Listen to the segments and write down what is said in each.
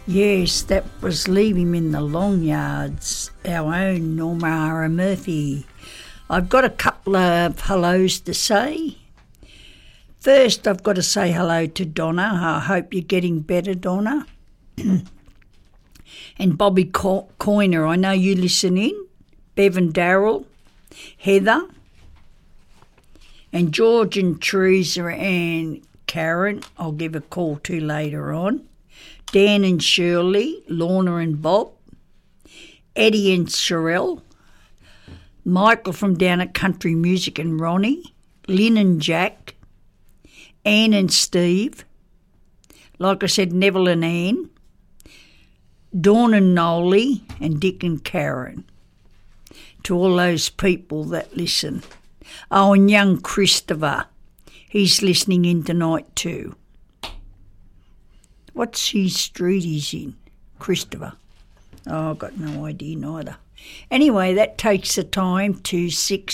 Yes, that was Leave Him in the Long Yards, our own Norma Murphy. I've got a couple of hellos to say. First, I've got to say hello to Donna. I hope you're getting better, Donna. And Bobby Coiner, I know you listen in. Bev and Darryl, Heather, and George and Teresa and Karen, I'll give a call to later on. Dan and Shirley, Lorna and Bob, Eddie and Sherelle, Michael from down at Country Music and Ronnie, Lynn and Jack, Anne and Steve, like I said, Neville and Anne, Dawn and Nolly, and Dick and Karen. To all those people that listen. Oh, and young Christopher, he's listening in tonight too. What's his street he's in? Christopher. Oh, I've got no idea neither. Anyway, that takes the time to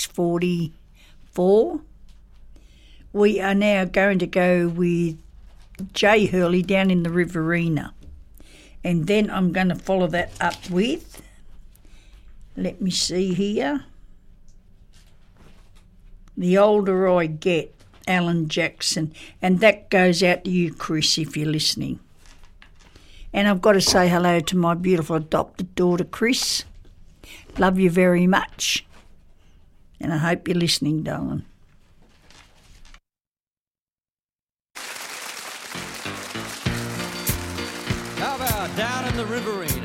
6:44. We are now going to go with Jay Hurley down in the Riverina. And then I'm going to follow that up with, let me see here, The Older I Get, Alan Jackson. And that goes out to you, Chris, if you're listening. And I've got to say hello to my beautiful adopted daughter, Chris. Love you very much. And I hope you're listening, darling. How about down in the Riverina?